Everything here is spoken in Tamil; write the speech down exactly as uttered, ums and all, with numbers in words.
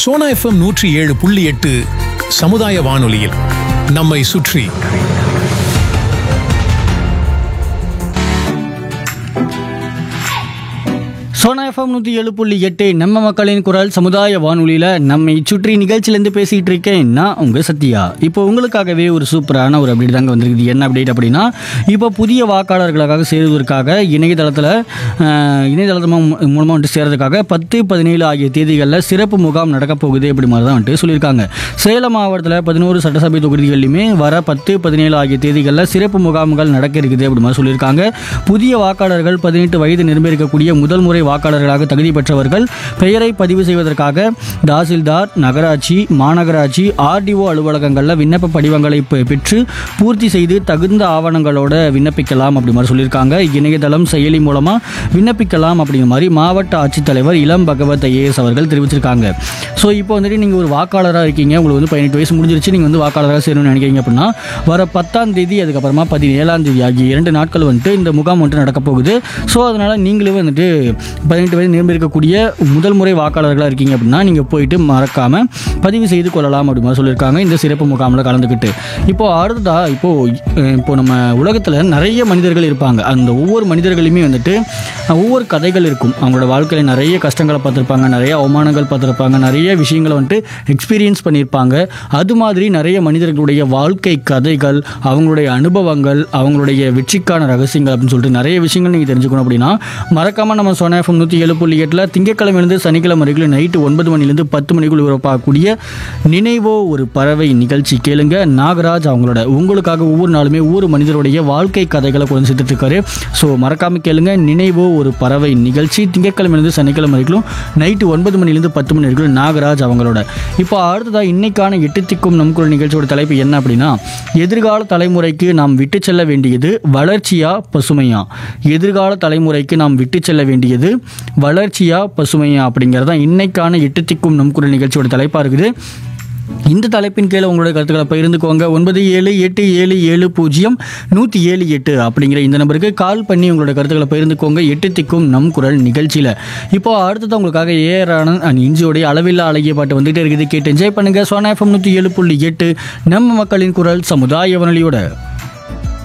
சோனா எஃப்எம் நூற்றி ஏழு புள்ளி எட்டு சமுதாய வானொலியில் நம்மை சுற்றி. சோனா எஃப்எம் நூற்றி ஏழு புள்ளி எட்டு நம்ம மக்களின் குரல் சமுதாய வானொலியில் நம்மை சுற்றி நிகழ்ச்சியிலேருந்து பேசிகிட்டு இருக்கேன் நான் உங்கள் சத்யா. இப்போ உங்களுக்காகவே ஒரு சூப்பரான ஒரு அப்டேட் தாங்க வந்திருக்குது. என்ன அப்டேட் அப்படின்னா, இப்போ புதிய வாக்காளர்களுக்காக சேருவதற்காக இணையதளத்தில் இணையதளத்து மூலமாக வந்துட்டு சேர்றதுக்காக பத்து பதினேழு ஆகிய தேதிகளில் சிறப்பு முகாம் நடக்க போகுது அப்படி மாதிரி தான் வந்துட்டு சொல்லியிருக்காங்க. சேலம் மாவட்டத்தில் பதினோரு சட்டசபை தொகுதிகளிலுமே வர பத்து பதினேழு ஆகிய தேதிகளில் சிறப்பு முகாம்கள் நடக்க இருக்குது அப்படி மாதிரி சொல்லியிருக்காங்க. புதிய வாக்காளர்கள் பதினெட்டு வயது நிரம்பியிருக்கக்கூடிய முதல் முறை வாக்காளர்களாக தகுதி பெற்றவர்கள் பெயரை பதிவு செய்வதற்காக தாசில்தார், நகராட்சி, மாநகராட்சி, ஆர்டிஓ அலுவலகங்களில் விண்ணப்ப படிவங்களை பெற்று பூர்த்தி செய்து தகுந்த ஆவணங்களோட விண்ணப்பிக்கலாம் அப்படி மாதிரி சொல்லியிருக்காங்க. இணையதளம் செயலி மூலமாக விண்ணப்பிக்கலாம் அப்படிங்கிற மாதிரி மாவட்ட ஆட்சித்தலைவர் இளம் பகவத் ஐஏஎஸ் அவர்கள் தெரிவிச்சிருக்காங்க. ஸோ இப்போ வந்துட்டு நீங்கள் ஒரு வாக்காளராக இருக்கீங்க, உங்களுக்கு வந்து பதினெட்டு வயசு முடிஞ்சிருச்சு, நீங்கள் வந்து வாக்காளராக சேரணும்னு நினைக்கிறீங்க அப்படின்னா வர பத்தாம் தேதி அதுக்கப்புறமா பதினேழாம் தேதி ஆகிய இரண்டு நாட்கள் வந்துட்டு இந்த முகாம் வந்துட்டு நடக்க போகுது. ஸோ அதனால் நீங்களும் வந்துட்டு பதினெட்டு வயது நிரம்பியிருக்கக்கூடிய முதல் முறை வாக்காளர்களாக இருக்கீங்க அப்படின்னா நீங்கள் போயிட்டு மறக்காமல் பதிவு செய்து கொள்ளலாம் அப்படி மாதிரி சொல்லியிருக்காங்க இந்த சிறப்பு முகாமில் கலந்துக்கிட்டு. இப்போது அடுத்ததா இப்போது இப்போ நம்ம உலகத்தில் நிறைய மனிதர்கள் இருப்பாங்க. அந்த ஒவ்வொரு மனிதர்களுமே வந்துட்டு ஒவ்வொரு கதைகள் இருக்கும். அவங்களோட வாழ்க்கையில் நிறைய கஷ்டங்களை பார்த்துருப்பாங்க, நிறைய அவமானங்கள் பார்த்துருப்பாங்க, நிறைய விஷயங்களை வந்துட்டு எக்ஸ்பீரியன்ஸ் பண்ணியிருப்பாங்க. அது மாதிரி நிறைய மனிதர்களுடைய வாழ்க்கை கதைகள், அவங்களுடைய அனுபவங்கள், அவங்களுடைய வெற்றிக்கான ரகசியங்கள் அப்படின்னு சொல்லிட்டு நிறைய விஷயங்கள் நீங்கள் தெரிஞ்சுக்கணும் அப்படின்னா மறக்காமல் நம்ம சோனா எஃப்எம் நூற்றி ஏழு புள்ளி எட்டில் திங்கக்கிழமையிலிருந்து சனிக்கிழமை வரைக்கும் நைட்டு ஒன்பது மணிலேருந்து பத்து மணிக்குள் உருவாக்கக்கூடிய நினைவோ ஒரு பறவை நிகழ்ச்சி கேளுங்க. நாகராஜ் அவங்களோட உங்களுக்காக ஒவ்வொரு நாளுமே ஒவ்வொரு மனிதருடைய வாழ்க்கை கதைகளை கொண்டு சேர்த்துட்டு இருக்காரு. ஸோ மறக்காம கேளுங்க நினைவோ ஒரு பறவை நிகழ்ச்சி திங்கக்கிழமையிலிருந்து சனிக்கிழமை வரைக்கும் நைட்டு ஒன்பது மணிலேருந்து பத்து மணி வரைக்கும் நாகராஜ் அவங்களோட. இப்போ அடுத்ததாக இன்னைக்கான எட்டு திக்கும் நம் குரல் நிகழ்ச்சியோட தலைப்பு என்ன அப்படின்னா, எதிர்கால தலைமுறைக்கு நாம் விட்டு செல்ல வேண்டியது வளர்ச்சியா பசுமையா? எதிர்கால தலைமுறைக்கு நாம் விட்டு செல்ல வேண்டியது வளர்ச்சியா பசுமையா அப்படிங்கிறது தான் இன்னைக்கான எட்டு திக்கும் நம் குரல் நிகழ்ச்சியோட தலைப்பாக இருக்குது. இந்த தலைப்பின் கீழே உங்களுடைய கருத்துக்களை பகிர்ந்துக்கோங்க. ஒன்பது ஏழு எட்டு ஏழு ஏழு பூஜ்ஜியம் நூற்றி ஏழு எட்டு அப்படிங்கிற இந்த நம்பருக்கு கால் பண்ணி உங்களோட கருத்துக்களை பகிர்ந்துக்கோங்க எட்டு திக்கும் நம் குரல் நிகழ்ச்சியில். இப்போ அடுத்தது உங்களுக்காக ஏஆர் அண்ட் இஞ்சியோடைய அளவில்லா அழகிய பாட்டு வந்துகிட்டே இருக்குது. கேட்டு என்ஜாய் பண்ணுங்க. சோனா எஃப்எம் நூற்றி ஏழு புள்ளி எட்டு நம்ம மக்களின் குரல் சமுதாய வானொலியோட.